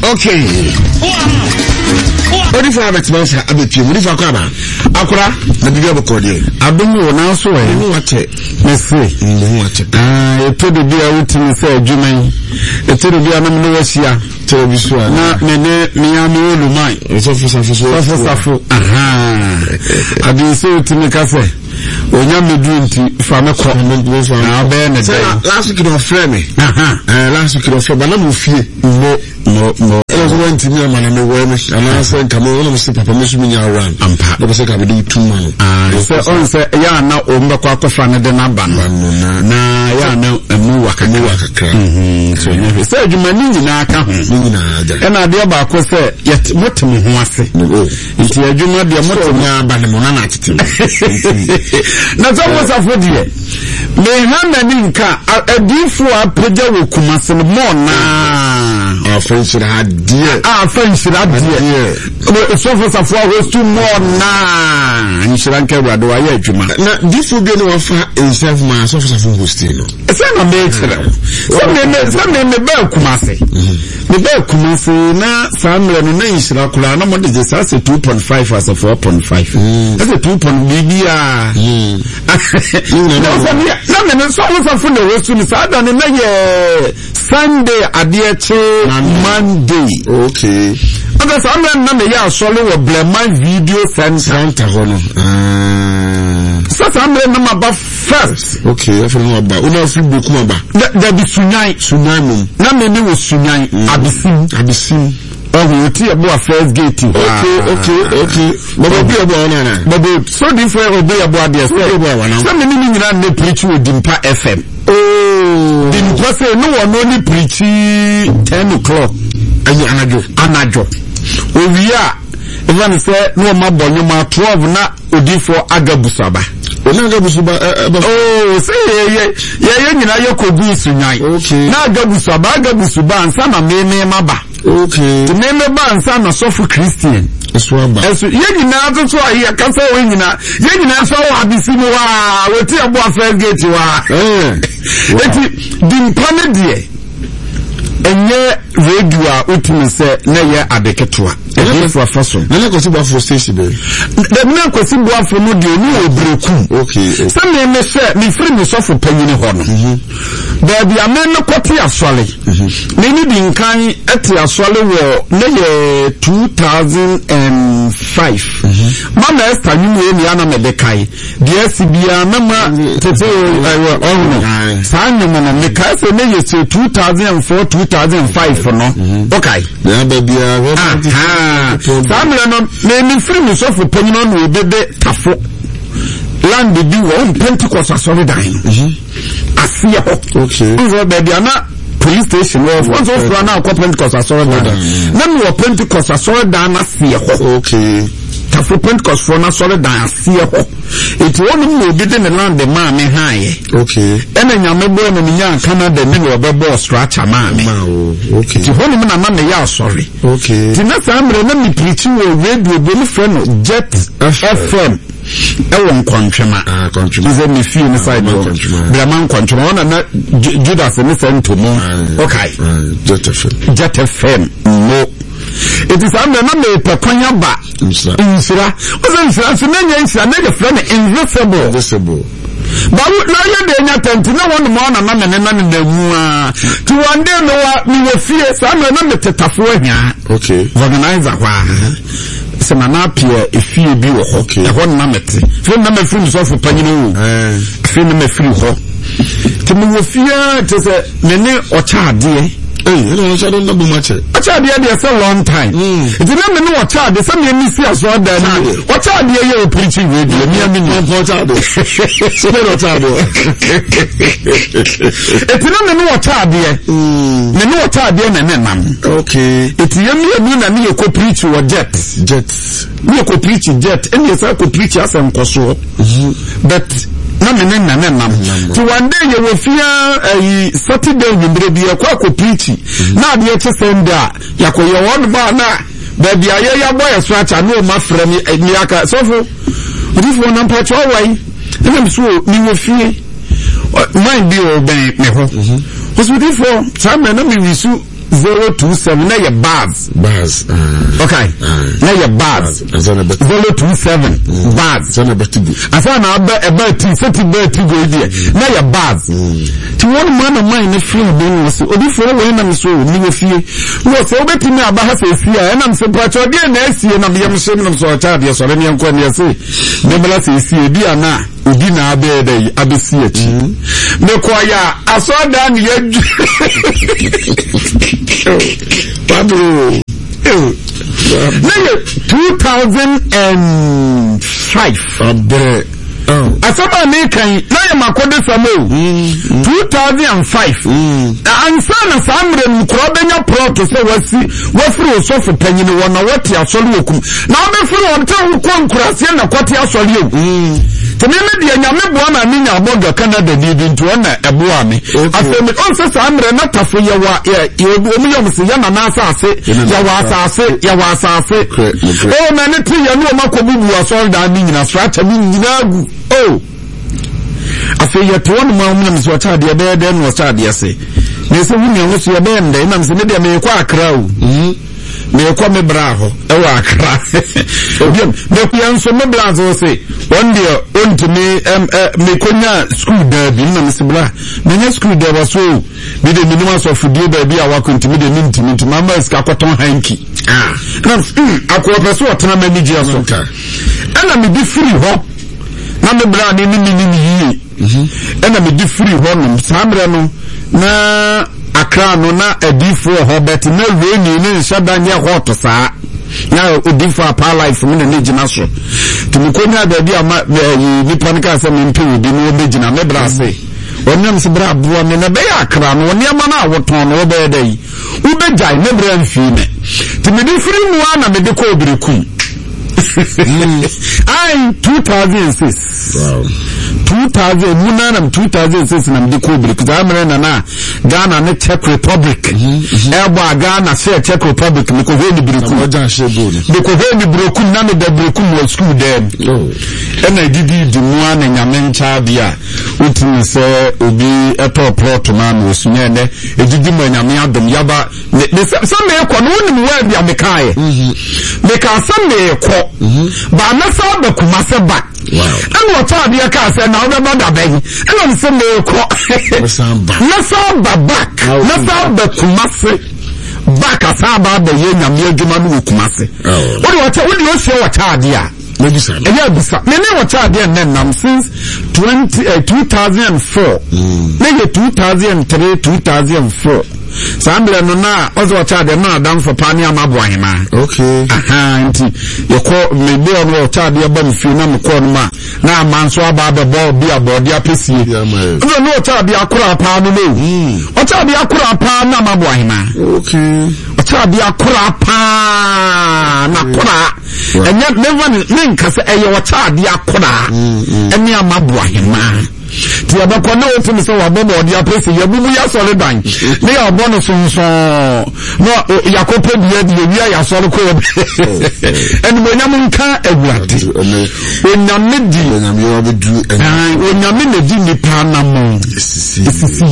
Okay. Odi for abetmansa abetue mu difa kwa ba akura na bibi abokode adomu na so e mu wate mese mu wate eto de bia wutini se adwuman eto de bia na me wasia television na me mi olumai so safo adi so wutini ka se onya medu nti fa me ko na be ne dey last week no frame me last week no frame na mo fie no went to me and I know and I said, come on, Mr. Papa, Miss Minya ran. But I said, I will do 2 months. Say, yeah, now, Umba Fan de Naban. Na, yeah, no, a Muwaka. So, you said, you may need Naka. And I dear Bako say, yet, what me was it? Into a junior, dear Motona, Banamona. That's almost a food year. May hand an inca, a D4 Peja Kumasan Mona. Our friends should have dear. Friends should have dear. So for some 4 was 2 more now. And you should anchor Rado. I hear you, man. Now, this will be no offer in self my source of Hostino. It's not a major. Some name the Bell Kumasi. The Bell Kumasi, now, some nation, Kulana, what is this? That's a 2.5 as a 4.5. That's a 2.5. Sunday Adiache Monday. Okay. Because I'm not a solo or Bleman video center. So I'm not about first. Okay, I know about Una free book. There be Sunai. Now maybe was Sunai. Abisim. Oh, we see about first gate. Okay. But so different obey about this. Some many they preach with Dimpa FM. Oh, Dimpa say no one only preach 10 o'clock. Anajo. We are even say no ma bonyo ma 12 na odi for Agabusaba. Oh, say yeah, nyina yokogu sunyan. Okay. Na Agabusaba ansa na me maba. Okay. The name of man son of Sofu Christian. Swamba. As you know, so I can say, you know, so I be seen what you about first gate you are. The planet and yeah, regular ultimate say, Naya Adeketua. And for Fason. Then I go to station. The man was in one for no broken. Okay. Some may say, me friend is off for penny honor. There be a man no copy of Swally. Many being kind at the Swally war, 2005. Mama Esther, you know, Yana Medekai. The SCBA member to say, Simon and the Casa may say 2004, 2005 for no. Okay. Yeah, baby, Many friends of opinion will be the Tafo. Land the do on Pentecost as solid dying. I see a okay. Baby, I'm not police station or once of now Pentecost as solid dying. Then you are Pentecost as solid dying. I see a okay. Tafo Pentecost for na solid dying. I see a it won't be in the land the man may high. Okay. And then you're born in young Canada, middle of a boss, scratch a man. Okay. To hold him in a man, they are sorry. Okay. To not let me preach you a radio, be friend, Jet FM. Ewan Contrema. Contrema. Is any few inside Blaman Contrema. And Judas and listen to more. Okay. Jet FM. No. It is under number Paconia Ba. Insura. Was a friend invisible. But now you're not to no one more than none in the moon. To one day, no, we will fear some number to Tafuania. Okay. Organizer. Semanapia, if you be okay. A one number. Film number films off of Panino. Film number free ho. To move fear to say, Nene or Chad, dear. Hey, I don't know much. A child here for a long time. If you never know what child, there's some you see as well. What child here you're preaching with? If you never know what child here, you know what child here, man. Okay. If you never know you could preach or jet. You could preach jet, and yes, I could preach as I'm Koso. But to one day you will fear a Saturday you be a quack preaching. Now the send that Yako your one bar now. Baby, I boy a scratch. I know my friend Miaka. So for this one, I'm patch all right. And I'm sure you will fear. Mind be obeying me. Was with you for some men, we sue 027 na ye bars okay na ye bars 027 bars zana betigo asa na aba ti seti betigo die na ye bars ti won man na free bin wo se obi fo we na so ni we fie wo se obeti me aba ha se fie a na mse pracho die na asie na me yem se na so cha die so le ne nkwa ne se me bela se fie bi ana odi na abe dey abesi achi me kwa ya aso da ni ye Pablo 2005 abre asaba me kan na ya makode samo 2005 ansa na samre mkro benya proto se wafiri osofu panyini wona wati asori okum na obefiri onta ko nkurase na kwati asori okum tememe dia nyame boa na minya aboga Canada di ntu na eboa me afemi onse samre na tafo ye wa omi yom se ya na asase ya wa asase o na ne ti ya no makobubu asori da ni nyina stracha ni nyina agu afi ya tuone mwa mswata dia bede no wata se nese wunya wosu ya bende na mse media me kwa akra o me kwa me braho e wa akra obiem me kwa nso me blazo se one day ontimi me konya school da bi na mse bra me school da waso bi de minimum so fudie ba bi a wa kontimi de ntimi mama iska kwaton hanki na akwa peso otena manage aso ana me di free ho na me bra ni yie ena me di free ho no samre no na akra no na adifo ho bet na wani ni nshada nya ho to saa na odifo apa life me na gina so to me konya da bi ama ni panika se me mpi bi no be gina me bra se wonam se bra bo me na be akra no ne ama na woton no be dai u be jai me bra mfi me to me di free mu na me de ko obiriku I 2006 wow 2006 na mdi kubri kuzamre na Ghana na Czech Republic eba Ghana se Czech Republic niko veni briku moja sheboni niko veni briku na me da briku mo school dem ena didi dimua na nyamencha bia utini se obi eto plot man osunye ne edidi mo nyame adom yaba some me ko no ni we bia mekae meka some me ko ba na sa ba kuma se ba and what are the cars and now the mother beg and I'm saying Nasaba back Nasaba Kumasi back as about the young Yaman Kumasi. What do you say what are there? Many what are there then since 2004 maybe 2003 2004 Sambla no na ozo cha de na dam for pani amabo ahema okay nti yeko mebe ono cha de ba mfi na mko no ma na amanso aba be bo bi abode apesie no cha de akura pa no no o cha de akura pa na amabo ahema okay o cha de akura pa na kura enya never ninka se eye o cha de akura enya amabo ahema ti abakwa na otimi se wa bobo odi apresi yabubu ya sole dan ne ya bono sonso no yakope bia de wia ya sole ko eni monyam nka awurade onyame di onyame obedu onyame ne di nipa na mo esisi